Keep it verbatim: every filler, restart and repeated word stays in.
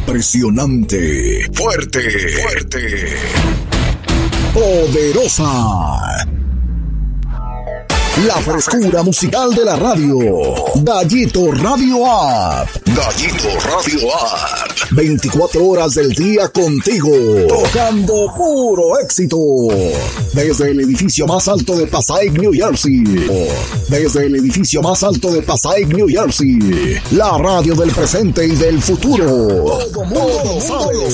Impresionante, fuerte, fuerte, poderosa. La frescura musical de la radio. Gallito Radio App. Gallito Radio App. veinticuatro horas del día contigo. Tocando puro éxito. Desde el edificio más alto de Passaic, New Jersey. Desde el edificio más alto de Passaic, New Jersey. La radio del presente y del futuro. Todo mundo sabe.